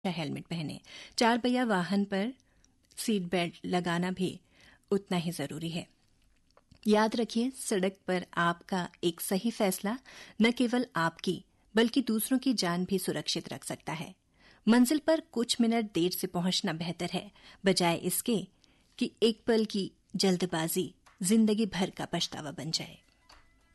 Helmet पहने। 4 पहिया वाहन पर सीट बेल्ट लगाना भी उतना ही जरूरी है। याद रखिए, सड़क पर आपका एक सही फैसला न केवल आपकी बल्कि दूसरों की जान भी सुरक्षित रख सकता है। मंजिल पर कुछ मिनट देर से पहुंचना बेहतर है, बजाय इसके कि एक पल की जल्दबाजी जिंदगी भर का पछतावा बन जाए।